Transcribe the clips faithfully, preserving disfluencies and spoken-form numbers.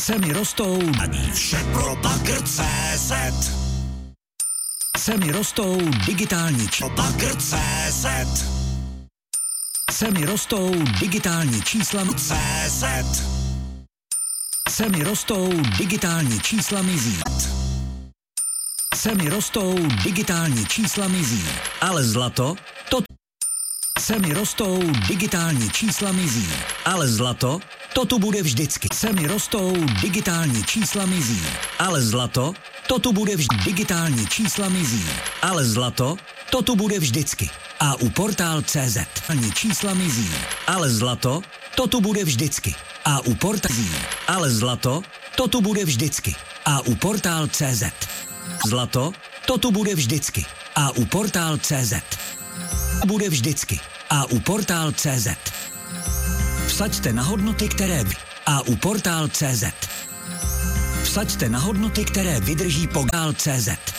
Se mi rostou ani vše pro bagr tečka cé zet. Se mi rostou digitální či bagr tečka cé zet. Se mi rostou digitální čísla cé zet. Se mi rostou digitální čísla mizí. Se mi rostou digitální čísla mizí. Ale zlato, to... Se mi rostou digitální čísla mizí. Ale zlato, to tu bude vždycky. Se mi rostou digitální čísla mizí. Ale zlato, to tu bude vždy. Digitální čísla mizí. Ale zlato, to tu bude vždycky. A u portál tečka cé zet ani čísla mizí. Ale zlato, to tu bude vždycky. A u portál Ale zlato, to tu bude vždycky. A u portál tečka cé zet. Zlato, to tu bude vždycky. A u portál tečka cé zet. Bude vždycky. A u portál tečka cé zet. Vsaďte na hodnoty, které vy. A u portál tečka cé zet. Vsaďte na hodnoty, které vydrží po portál tečka cé zet.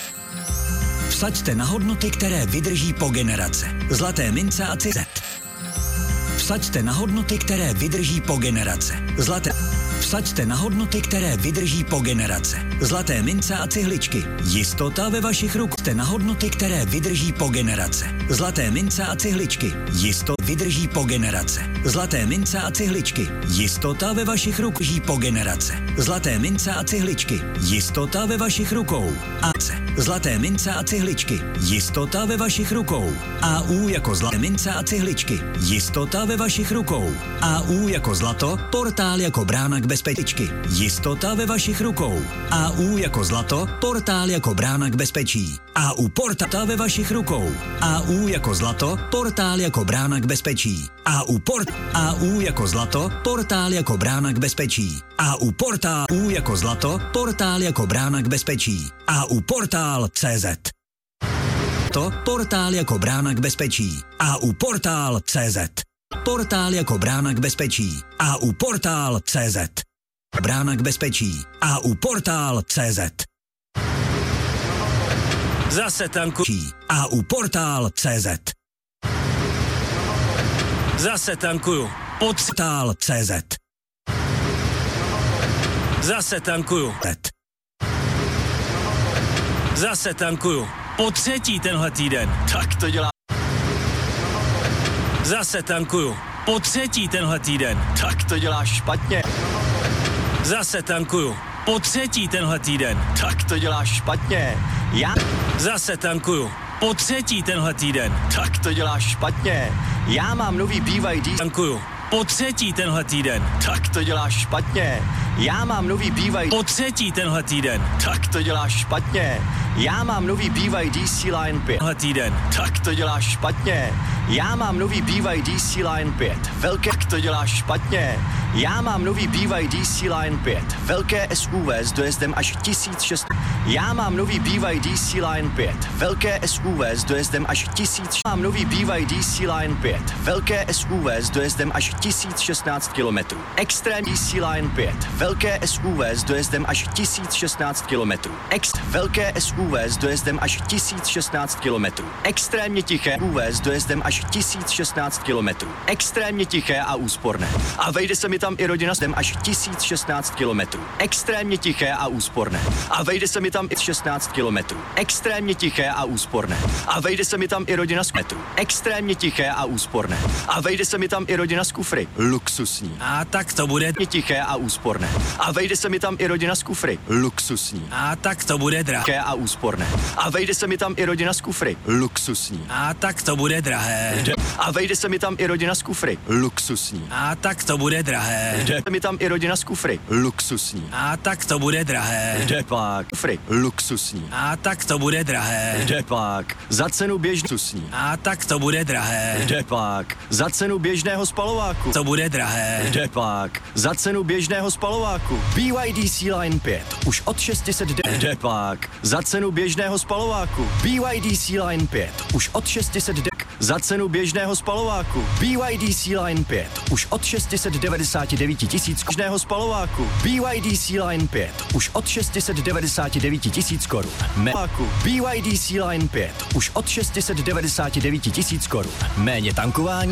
Vsaďte na hodnoty, které vydrží po generace. Zlaté mince a cizet. Vsaďte na hodnoty, které vydrží po generace. Zlaté. Vsaďte na hodnoty, které vydrží po generace. Zlaté mince a cihličky. Jistota ve vašich rukou. Vsaďte na hodnoty, které vydrží po generace. Zlaté mince a cihličky. Jistota vydrží po generace. Zlaté mince a cihličky. Jistota ve vašich rukou. Vydrží po generace. Zlaté mince a cihličky. Jistota ve vašich rukou. A C. Zlaté mince a cihličky. Jistota ve vašich rukou. A U jako zlaté mince a cihličky. Jistota ve vašich rukou. A U jako zlato. Portál jako brána k bezpečí. Jistota ve vašich rukou. A U jako zlato. Portál jako brána k bezpečí. A U portála ve vašich rukou. A U jako zlato. Portál jako brána k bezpečí. A U port A U jako zlato. Portál jako brána k bezpečí. A U portál U jako zlato. Portál jako brána k bezpečí. A U portál tečka cé zet. To portál jako brána k bezpečí. A U portál tečka cé zet. Portál jako brána k bezpečí. A U portál tečka cé zet. Brána k bezpečí. A U portál tečka cé zet. Zase tankují. A U portál tečka cé zet. Zase tankuju. Portál tečka cé zet. Zase tankuju. Zase tankuju. Po třetí tenhle týden. Tak to dělá. Zase tankuju. Po třetí tenhle týden. Tak to děláš špatně. Zase tankuju. Po třetí tenhle týden. Tak to děláš špatně. Já zase tankuju. Po třetí tenhle týden. Tak to děláš špatně. Já mám nový B Y D. Tankuju. Po třetí tenhle týden. Tak to děláš špatně. Já mám nový B Y D. Po třetí tenhle týden. Tak to děláš špatně. Já mám nový B Y D C-Line pět. Tenhle týden. Tak to děláš špatně. Já mám nový B Y D C-Line pět. Velké. Tak to děláš špatně. Já mám nový B Y D C-Line pět. Velké S U V s dojezdem až tisíc šest set. Já mám nový B Y D C-Line pět. Velké S U V s dojezdem až tisíc. Mám nový B Y D C-Line pět. Velké S U V s dojezdem až tisíc šestnáct kilometrů. Extrémní C-Line pět. Velké S U V s dojezdem až tisíc šestnáct kilometrů. Ex velké S U V s dojezdem až tisíc šestnáct kilometrů. Extrémně tiché U V s dojezdem až tisíc šestnáct kilometrů. Extrémně tiché a úsporné. A vejde se mi tam i rodina s dem až tisíc šestnáct kilometrů. Extrémně tiché a úsporné. A vejde se mi tam i šestnáct kilometrů. Extrémně tiché a úsporné. A vejde se mi tam i rodina s metrů. Extrémně tiché a úsporné. A vejde se mi tam i rodina s kufry. Luxusní. A tak to bude tiché a úsporné. A vejde se mi tam i rodina s kufry. Luxusní. A tak to bude drahé a úsporné. A vejde se mi tam i rodina s kufry. Luxusní. A tak to bude drahé. A vejde se mi tam i rodina s kufry. Luxusní. A tak to bude drahé. Jde mi tam i rodina s kufry. Luxusní. A tak to bude drahé. Jde pak. Kufry. Luxusní. A tak to bude drahé. Jde pak. Za cenu běžného. A tak to bude drahé. Jde pak. Za cenu běžného spalováku. To bude drahé. Jde pak. Za cenu běžného spalováku. B Y D C-Line pět. Už od šest set. Jde pak. Za cenu běžného spalováku. B Y D C-Line pět. Už od šest set. Za cenu běžného spalováku. B Y D C-Line pět. Už od šest set devadesát devět tisíc běžného spalováku. B Y D C-Line pět. Už od šest set devadesát devět tisíc korun. Méně. B Y D C-Line pět. Už od šest set devadesát devět tisíc korun. Méně tankování.